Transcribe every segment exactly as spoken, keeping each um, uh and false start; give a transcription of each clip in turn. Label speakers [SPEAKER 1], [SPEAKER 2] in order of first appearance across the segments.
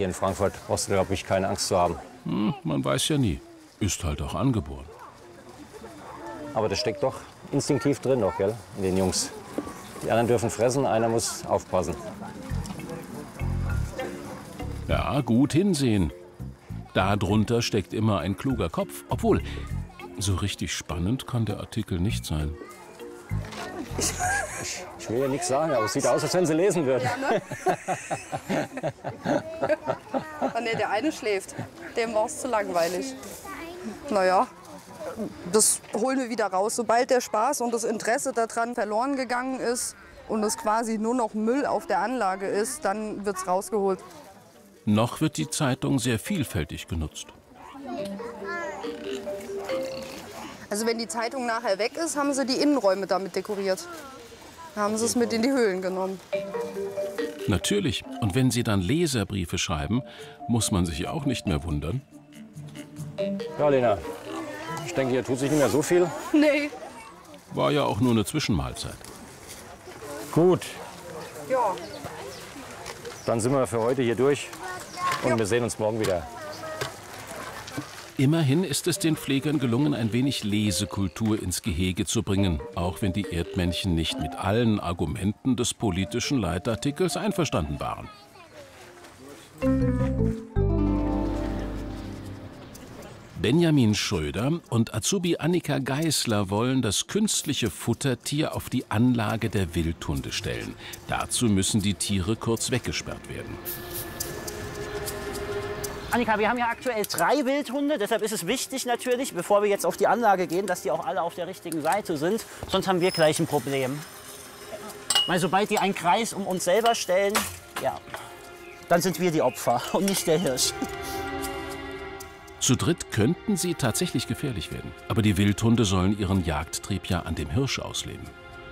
[SPEAKER 1] hier in Frankfurt brauchst du, glaube ich, keine Angst zu haben.
[SPEAKER 2] Hm, man weiß ja nie. Ist halt auch angeboren.
[SPEAKER 1] Aber das steckt doch instinktiv drin noch, gell, in den Jungs. Die anderen dürfen fressen, einer muss aufpassen.
[SPEAKER 2] Ja, gut hinsehen. Darunter steckt immer ein kluger Kopf. Obwohl, so richtig spannend kann der Artikel nicht sein.
[SPEAKER 1] Ich, ich, ich will ja nichts sagen, aber es sieht aus, als wenn sie lesen würden.
[SPEAKER 3] Ja, ne? Oh, nee, der eine schläft. Dem war es zu langweilig. Naja, das holen wir wieder raus. Sobald der Spaß und das Interesse daran verloren gegangen ist und es quasi nur noch Müll auf der Anlage ist, dann wird es rausgeholt.
[SPEAKER 2] Noch wird die Zeitung sehr vielfältig genutzt.
[SPEAKER 3] Also wenn die Zeitung nachher weg ist, haben sie die Innenräume damit dekoriert. Da haben sie es mit in die Höhlen genommen.
[SPEAKER 2] Natürlich. Und wenn sie dann Leserbriefe schreiben, muss man sich auch nicht mehr wundern.
[SPEAKER 1] Ja, Lena, ich denke, hier tut sich nicht mehr so viel.
[SPEAKER 3] Nee.
[SPEAKER 2] War ja auch nur eine Zwischenmahlzeit.
[SPEAKER 1] Gut,
[SPEAKER 3] Ja.
[SPEAKER 1] dann sind wir für heute hier durch und wir sehen uns morgen wieder.
[SPEAKER 2] Immerhin ist es den Pflegern gelungen, ein wenig Lesekultur ins Gehege zu bringen, auch wenn die Erdmännchen nicht mit allen Argumenten des politischen Leitartikels einverstanden waren. Benjamin Schröder und Azubi Annika Geisler wollen das künstliche Futtertier auf die Anlage der Wildhunde stellen. Dazu müssen die Tiere kurz weggesperrt werden.
[SPEAKER 4] Annika, wir haben ja aktuell drei Wildhunde, deshalb ist es wichtig natürlich, bevor wir jetzt auf die Anlage gehen, dass die auch alle auf der richtigen Seite sind. Sonst haben wir gleich ein Problem. Weil sobald die einen Kreis um uns selber stellen, ja, dann sind wir die Opfer und nicht der Hirsch.
[SPEAKER 2] Zu dritt könnten sie tatsächlich gefährlich werden. Aber die Wildhunde sollen ihren Jagdtrieb ja an dem Hirsch ausleben.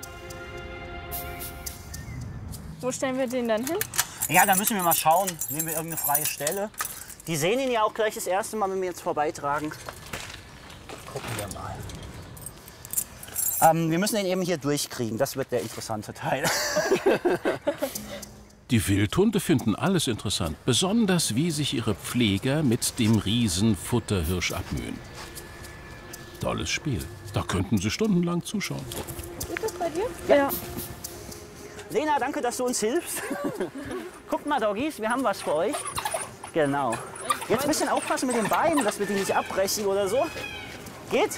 [SPEAKER 5] Wo stellen wir den dann hin?
[SPEAKER 4] Ja, da müssen wir mal schauen. Nehmen wir irgendeine freie Stelle. Die sehen ihn ja auch gleich das erste Mal, wenn wir jetzt vorbeitragen. Gucken wir mal. Ähm, wir müssen den eben hier durchkriegen. Das wird der interessante Teil.
[SPEAKER 2] Die Wildhunde finden alles interessant, besonders wie sich ihre Pfleger mit dem Riesen-Futterhirsch abmühen. Tolles Spiel. Da könnten sie stundenlang zuschauen.
[SPEAKER 5] Geht das bei dir?
[SPEAKER 4] Ja.
[SPEAKER 5] Ja.
[SPEAKER 4] Lena, danke, dass du uns hilfst. Guckt mal, Doggies, wir haben was für euch. Genau. Jetzt ein bisschen aufpassen mit den Beinen, dass wir die nicht abbrechen oder so. Geht?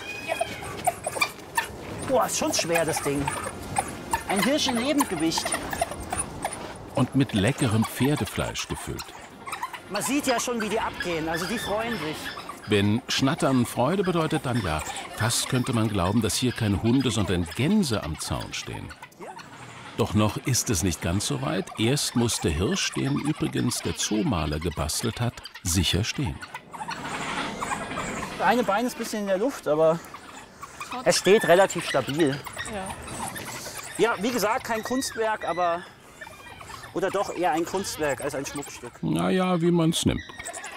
[SPEAKER 4] Boah, ist schon schwer, das Ding. Ein Hirsch in Lebendgewicht.
[SPEAKER 2] Und mit leckerem Pferdefleisch gefüllt.
[SPEAKER 4] Man sieht ja schon, wie die abgehen. Also die freuen sich.
[SPEAKER 2] Wenn Schnattern Freude bedeutet, dann ja. Fast könnte man glauben, dass hier keine Hunde, sondern Gänse am Zaun stehen. Doch noch ist es nicht ganz so weit. Erst muss der Hirsch, den übrigens der Zoomaler gebastelt hat, sicher stehen.
[SPEAKER 4] Das eine Bein ist ein bisschen in der Luft, aber es steht relativ stabil. Ja, wie gesagt, kein Kunstwerk, aber... Oder doch eher ein Kunstwerk als ein Schmuckstück.
[SPEAKER 2] Naja, wie man es nimmt.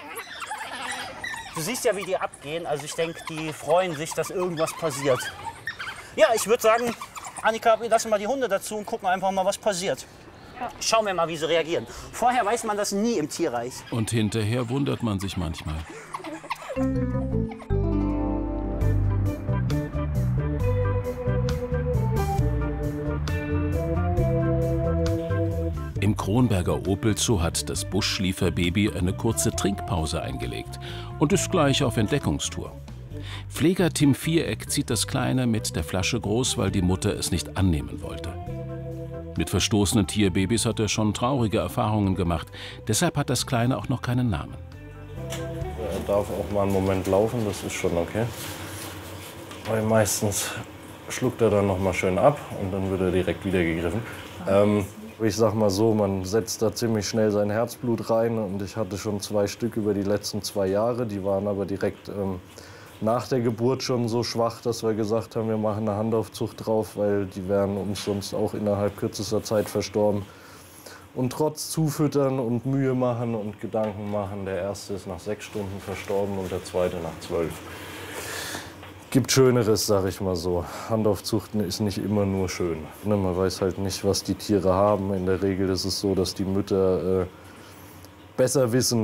[SPEAKER 4] Du siehst ja, wie die abgehen. Also ich denke, die freuen sich, dass irgendwas passiert. Ja, ich würde sagen, Annika, wir lassen mal die Hunde dazu und gucken einfach mal, was passiert. Schauen wir mal, wie sie reagieren. Vorher weiß man das nie im Tierreich.
[SPEAKER 2] Und hinterher wundert man sich manchmal. Im Kronberger Opel Zoo hat das Buschschlieferbaby eine kurze Trinkpause eingelegt und ist gleich auf Entdeckungstour. Pfleger Tim Viereck zieht das Kleine mit der Flasche groß, weil die Mutter es nicht annehmen wollte. Mit verstoßenen Tierbabys hat er schon traurige Erfahrungen gemacht. Deshalb hat das Kleine auch noch keinen Namen.
[SPEAKER 6] Er darf auch mal einen Moment laufen, das ist schon okay. Weil meistens schluckt er dann noch mal schön ab und dann wird er direkt wieder gegriffen. Ähm, ich sag mal so, man setzt da ziemlich schnell sein Herzblut rein und ich hatte schon zwei Stück über die letzten zwei Jahre. Die waren aber direkt ähm, nach der Geburt schon so schwach, dass wir gesagt haben, wir machen eine Handaufzucht drauf, weil die wären uns sonst auch innerhalb kürzester Zeit verstorben. Und trotz Zufüttern und Mühe machen und Gedanken machen, der erste ist nach sechs Stunden verstorben und der zweite nach zwölf. Gibt Schöneres, sag ich mal so. Handaufzuchten ist nicht immer nur schön. Man weiß halt nicht, was die Tiere haben. In der Regel ist es so, dass die Mütter äh, besser wissen,